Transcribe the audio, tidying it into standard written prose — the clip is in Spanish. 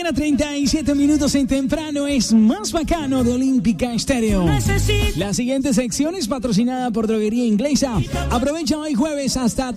mañana, 37 minutos en temprano. Es más bacano de Olímpica Estéreo. La siguiente sección es patrocinada por Droguería Inglesa. Aprovecha hoy jueves hasta